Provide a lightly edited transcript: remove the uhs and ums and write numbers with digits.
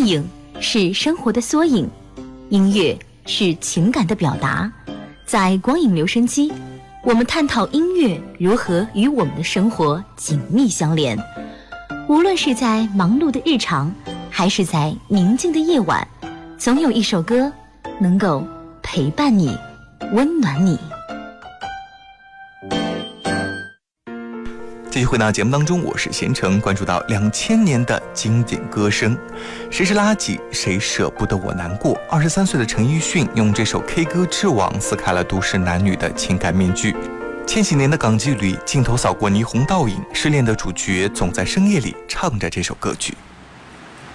影是生活的缩影，音乐是情感的表达。在光影留声机，我们探讨音乐如何与我们的生活紧密相连。无论是在忙碌的日常，还是在宁静的夜晚，总有一首歌能够陪伴你，温暖你。 继续回到节目当中，我是贤成，关注到2000年的经典歌声。谁是垃圾，谁舍不得我难过。23岁的陈奕迅用这首 K 歌之王撕开了都市男女的情感面具。千禧年的港剧里，镜头扫过霓虹倒影，失恋的主角总在深夜里唱着这首歌曲。